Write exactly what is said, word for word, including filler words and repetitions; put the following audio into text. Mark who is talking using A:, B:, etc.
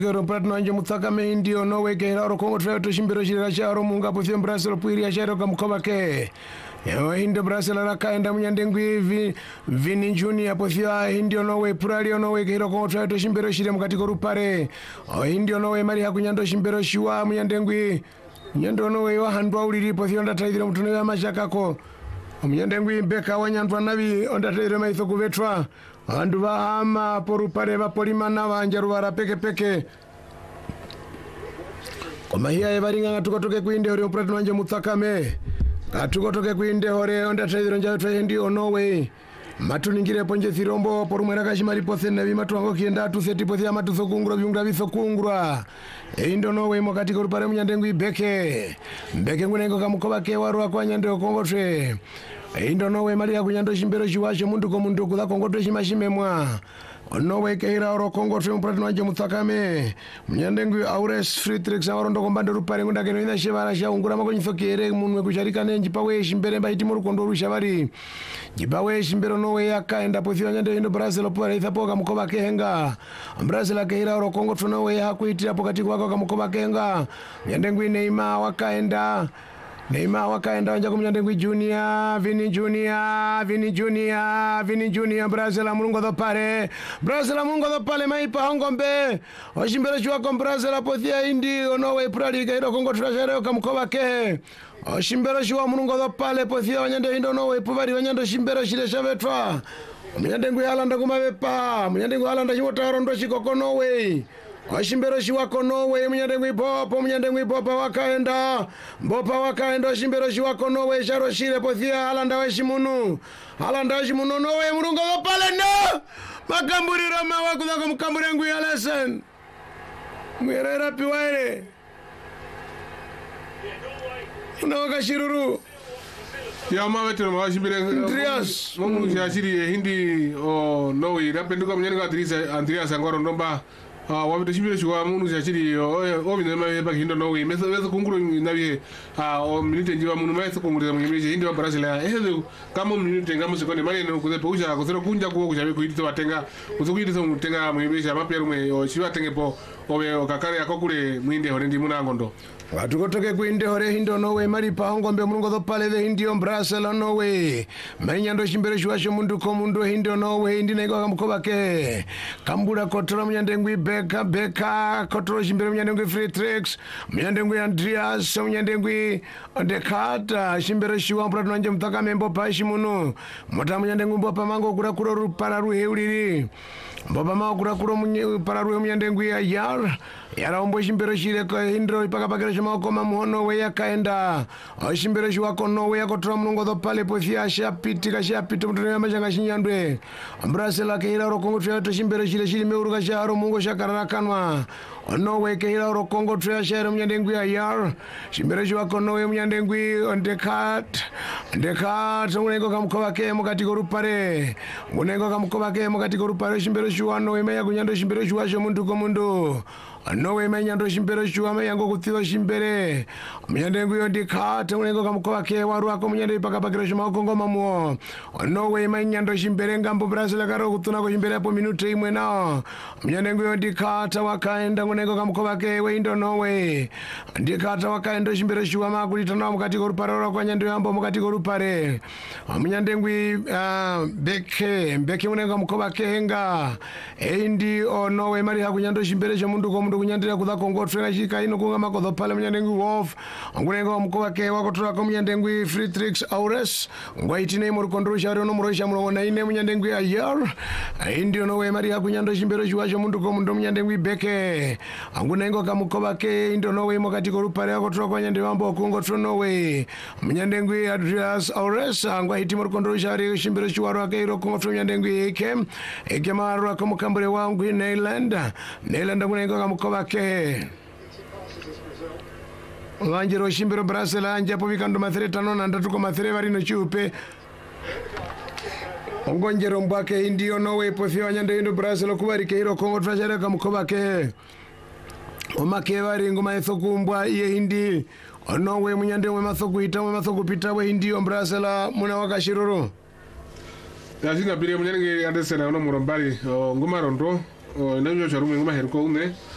A: Gero pratno anje mutsaka me indio no we ke ro kongo twa to shimbiro shira charo munga po fem brasel puiri ya charo kamkoba ke yo indo brasel la kaenda munyandengwi vi vini junior po fia indio no we purali no we ke ro kongo twa to shimbiro shira mukati ko rupare o indio no we mari hakunyando shimbiro shiwa munyandengwi nyando no we wa handwa uliri po fia ndataidira mutune ya mashaka ko munyandengwi beka wanyandwa nabi ondataidira maitho kuvetwa andu bahama porupare vapolimana vanja ruvara peke peke koma hiya evaringa ngatukotoke kuinde hore upratino wanje mutsakame ngatukotoke kuinde hore ondataidiro njatwa hendi onowe matuningire ponje thirombo porumwera kashimari pose navi matuango kienda tuseti pose ya matuso kungura viungra viso kungura eindo nowe mokati korupare munyandengwi beke beke ngunengo kamukoba ke waru akwanyande okongotwe eindo nowe mali ya kunyando shimbero shiwashe mundu ko mundu kula kongotwe shimashimemwa onowe keira oro kongotwe mpratino wanje mutsakame munyandengwi aures fritrix awarondo kombande rupare ngundake no ina shevara sha ungura makonyitho kere munwe kucharika nenji pawe shimbere mbaiti muri kondo rushavari jibawe shimbero nowe yakaenda pothio nyande indo Brazil pora ithapo kamukoba kenga Brazil keira oro kongotwe nowe hakuitira pokati kwako kamukoba kenga munyandengwi Neymar wakaenda Neymar wakaenda wanja kumnyandengwi Junior Vini Junior Vini Junior Vini Junior Brazil amurungo do pare Brazil amurungo do pale maipa hongombe oshimbero chwa kom Brazil apothia indi onowe prali kairo kongo trashare kamkoba ke oshimbero chwa amurungo do pale pothia wanyande indo nowe puvari wanyando shimbero shile shavetwa munyandengwi alanda kumavepa munyandengwi alanda chimotaro ndo chikoko nowe oshimbero shiwako nowe munyandengwi popo munyandengwi popa wakaenda mbopa wakaenda oshimbero shiwako nowe sharo shire pothia alanda weshimunu alanda weshimunu nowe murungo wapale no makamburi roma wakudhako mkamburi yangu ya lesen mwirera piwaire unawaka shiruru
B: ya mawete no washimbire
A: Andreas
B: mungu shashiri hindi o nowe rapenduka munyandengwi Andreas Andreas angoro ndomba ah wabito shimbire shwa munu shachiri o bino mabeba hindo nowe mesa mesa kunguru nabi ah o minute njiwa munu mesa kunguru mwimishe hindi wa Brazil ehe kama minute ngamo sekonde mali no kuze pusha kusero kunja kuo kushabe kuitito watenga uzukuitito mutenga mwimisha mapya rumwe o shiwa tengepo owe okakare akokule mwinde hore ndi munangondo
A: watukotoke kuinde hore hindo nowe mari pahongombe mungo do pale the hindio Brazil nowe manyando shimbere shwasho mundu ko mundu hindo nowe hindi nego kamkoba ke kambura kotora munyandengwi beka beka kotora shimbere munyandengwi Fritrix munyandengwi Andreas munyandengwi Dekata shimbere shwa mpratino wanje mtsakame mbopa shimunu mota munyandengwi mbopa mango kura kuro rupara ruheuliri mbopa mango kura kuro para ruhe munyandengwi yar yara ombo shimbero shire ko hindro ipaka pakere shima koma muhono we yakaenda shimbero shwa kono we yakotra munungo do pale pothia shapitika shapito mutune amashanga shinyandwe Brazil keira ro kongo twa to shimbero shire shire meuruka sharo mungo shakarara kanwa ono we keira ro kongo twa share munyandengwi yar shimbero shwa kono we munyandengwi Dekat Dekat unengo kamkoba ke mukati ko rupare unengo kamkoba ke mukati ko rupare shimbero shwa no we meya kunyando shimbero shwa sho mundu ko mundu nowe menyando shimbero shwa meyango kuthiwa shimbere munyandengwi Dekata unengo kamkoba ke waru ako munyande ipaka pakira shima kongo mamuo nowe menyando shimbere ngambo Brazil karo kutuna ko shimbere hapo minute imwe na munyandengwi Dekata wakaenda unengo kamkoba ke we indo nowe Dekata wakaenda shimbere shwa makulita na mukati ko rupare kwa nyando yambo mukati ko rupare munyandengwi uh, beke beke unengo kamkoba ke henga eindi onowe mari hakunyando shimbere sho mundu ko mundu kunyandira kudha kongotwe chika ino kunga makodho pale munyandengwi Wolf ngunengo mkoba ke wakotora ko munyandengwi Fritrix Aures ngwaitine muri kondrosha ro no murosha mulona ine munyandengwi ayar ndio nowe mari hakunyando shimbero shwacho mundu ko mundu munyandengwi beke ngunengo kamkoba ke ndio nowe mokati ko rupare wakotora ko nyande wambo kongotwe nowe munyandengwi Andreas Aures ngwaiti muri kondrosha ro shimbero shwaro ke ro kongotwe munyandengwi eke eke maro ko mukambure wangu Neiland Neiland ngunengo kamkoba ke wanjiro shimbero Brazil anja po vikando mathere tano na ndatuko mathere vari no chupe ongonjero mbake indio nowe po fio nyande indo Brazil kubari ke iro kongo trashare kamkoba ke omake vari ngoma ethokumbwa iye hindi onowe munyande we mathoku itamwe mathoku pitawe indio Brazil muna wakashiroro
B: yasinga bire munyande andesena ono murombali ngoma rondo o nabyo charume ngoma herko une